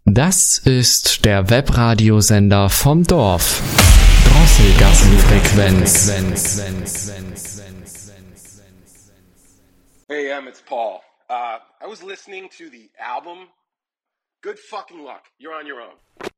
Das ist der Webradiosender vom Dorf. Drosselgassenfrequenz. Hey, it's Paul. I was listening to the album. Good fucking luck. You're on your own.